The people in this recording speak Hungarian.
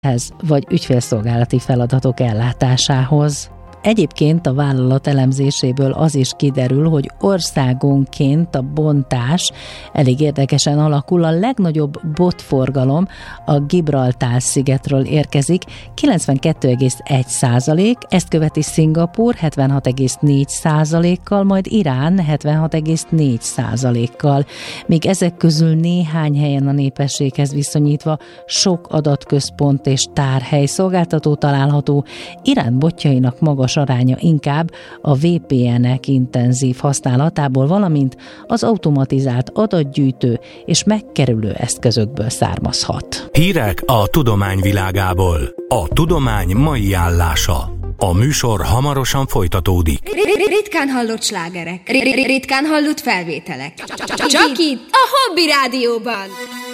vagy ügyfélszolgálati feladatok ellátásához. Egyébként a vállalat elemzéséből az is kiderül, hogy országonként a bontás elég érdekesen alakul. A legnagyobb botforgalom a Gibraltár-szigetről érkezik, 92,1%, ezt követi Szingapúr 76,4%-kal, majd Irán 76,4%-kal. Míg ezek közül néhány helyen a népességhez viszonyítva sok adatközpont és tárhely szolgáltató található, Irán botjainak magas aránya inkább a VPN-ek intenzív használatából, valamint az automatizált adatgyűjtő és megkerülő eszközökből származhat. Hírek a tudomány világából. A tudomány mai állása. A műsor hamarosan folytatódik. Ritkán hallott slágerek. Ritkán hallott felvételek. Csak itt a Hobby Rádióban.